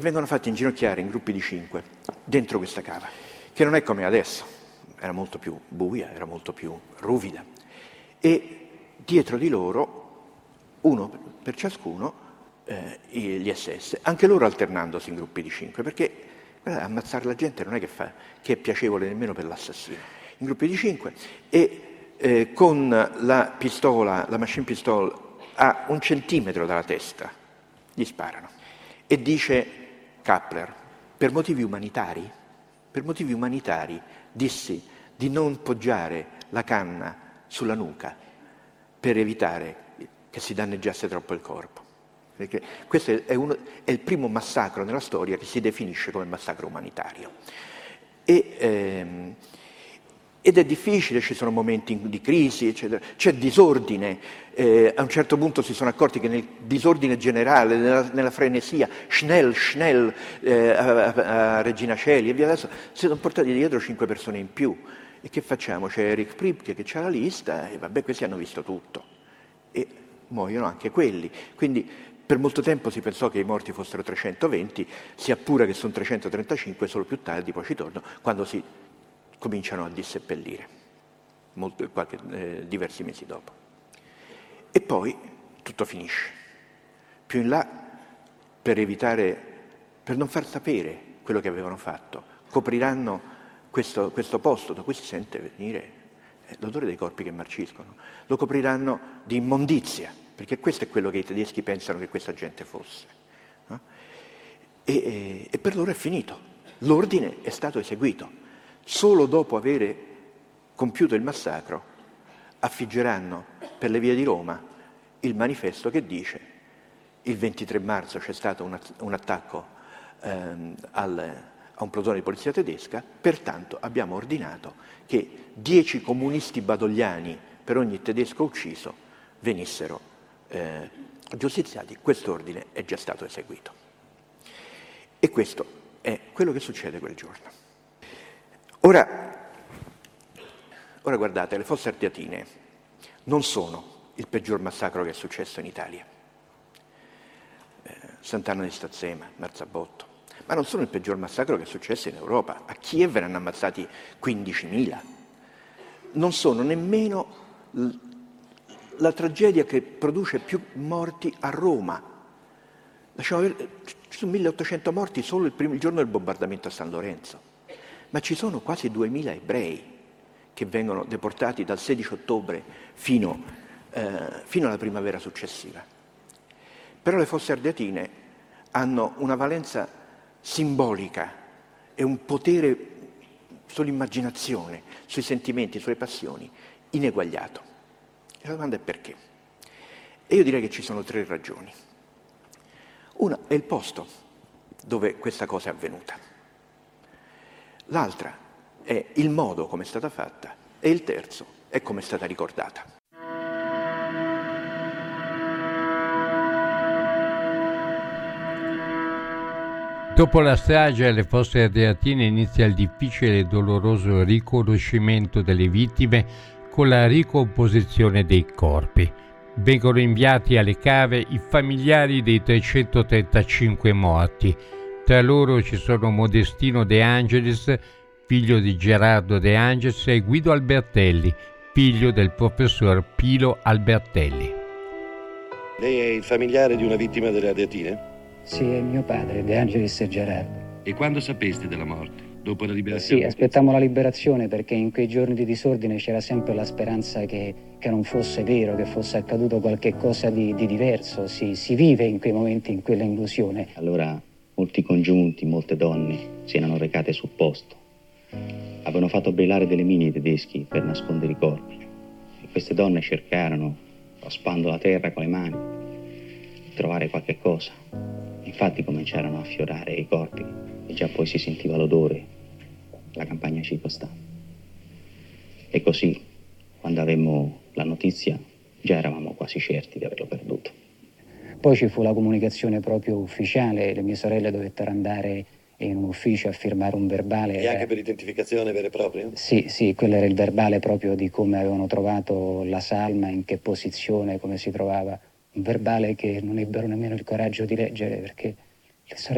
vengono fatti inginocchiare in gruppi di 5 dentro questa cava, che non è come adesso, era molto più buia, era molto più ruvida, e dietro di loro, uno per ciascuno, gli SS, anche loro alternandosi in gruppi di 5, perché ammazzare la gente non è che è piacevole nemmeno per l'assassino, in gruppi di 5, e con la pistola, la machine pistol a 1 centimetro dalla testa, gli sparano. E dice Kappler, per motivi umanitari dissi di non poggiare la canna sulla nuca per evitare che si danneggiasse troppo il corpo. Perché questo è il primo massacro nella storia che si definisce come massacro umanitario. Ed è difficile, ci sono momenti di crisi, eccetera. C'è disordine, a un certo punto si sono accorti che nel disordine generale, nella frenesia, schnell, a Regina Coeli e via adesso, si sono portati dietro 5 persone in più. E che facciamo? C'è Eric Pripke che c'ha la lista e vabbè, questi hanno visto tutto. E muoiono anche quelli. Quindi per molto tempo si pensò che i morti fossero 320, si appura che sono 335 solo più tardi, poi ci torno, quando si cominciano a disseppellire, diversi mesi dopo. E poi tutto finisce. Più in là, per non far sapere quello che avevano fatto, copriranno questo posto da cui si sente venire l'odore dei corpi che marciscono, lo copriranno di immondizia, perché questo è quello che i tedeschi pensano che questa gente fosse. No? E per loro è finito, l'ordine è stato eseguito. Solo dopo aver compiuto il massacro affiggeranno per le vie di Roma il manifesto che dice: il 23 marzo c'è stato un attacco a un plotone di polizia tedesca, pertanto abbiamo ordinato che 10 comunisti badogliani per ogni tedesco ucciso venissero giustiziati. Quest'ordine è già stato eseguito. E questo è quello che succede quel giorno. Ora guardate, le Fosse Ardeatine non sono il peggior massacro che è successo in Italia. Sant'Anna di Stazzema, Marzabotto, ma non sono il peggior massacro che è successo in Europa. A Kiev ne hanno ammazzati 15.000. Non sono nemmeno la tragedia che produce più morti a Roma. Ci sono 1.800 morti solo il giorno del bombardamento a San Lorenzo. Ma ci sono quasi 2.000 ebrei che vengono deportati dal 16 ottobre fino alla primavera successiva. Però le Fosse Ardeatine hanno una valenza simbolica e un potere sull'immaginazione, sui sentimenti, sulle passioni, ineguagliato. E la domanda è perché? E io direi che ci sono 3 ragioni. Una è il posto dove questa cosa è avvenuta. L'altra è il modo come è stata fatta e il terzo è come è stata ricordata. Dopo la strage alle Fosse Ardeatine inizia il difficile e doloroso riconoscimento delle vittime con la ricomposizione dei corpi. Vengono inviati alle cave i familiari dei 335 morti. Tra loro ci sono Modestino De Angelis, figlio di Gerardo De Angelis, e Guido Albertelli, figlio del professor Pilo Albertelli. Lei è il familiare di una vittima delle Ardeatine? Sì, è mio padre, De Angelis e Gerardo. E quando sapeste della morte? Dopo la liberazione? Sì, aspettammo la liberazione perché in quei giorni di disordine c'era sempre la speranza che non fosse vero, che fosse accaduto qualche cosa di diverso. Si vive in quei momenti, in quella illusione. Allora molti congiunti, molte donne si erano recate sul posto. Avevano fatto brillare delle mine i tedeschi per nascondere i corpi. E queste donne cercarono, raspando la terra con le mani, di trovare qualche cosa. Infatti cominciarono a affiorare i corpi e già poi si sentiva l'odore, la campagna circostante. E così, quando avemmo la notizia, già eravamo quasi certi di averlo perduto. Poi ci fu la comunicazione proprio ufficiale, le mie sorelle dovettero andare in un ufficio a firmare un verbale. E anche per identificazione vera e propria? Sì, quello era il verbale proprio di come avevano trovato la salma, in che posizione, come si trovava. Un verbale che non ebbero nemmeno il coraggio di leggere perché le sorelle